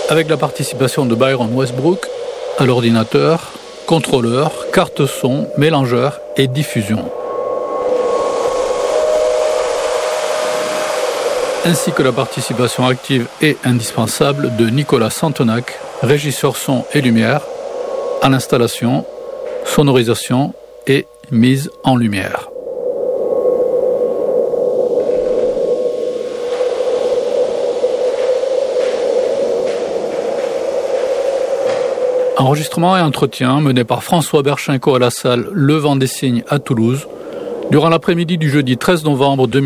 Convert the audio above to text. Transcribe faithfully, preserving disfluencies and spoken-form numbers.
avec la participation de Byron Westbrook à l'ordinateur, contrôleur, carte son, mélangeur et diffusion. Ainsi que la participation active et indispensable de Nicolas Santenac, régisseur son et lumière, à l'installation, sonorisation et mise en lumière. Enregistrement et entretien menés par François Berchenco à la salle Le Vent des Cygnes à Toulouse, durant l'après-midi du jeudi treize novembre deux mille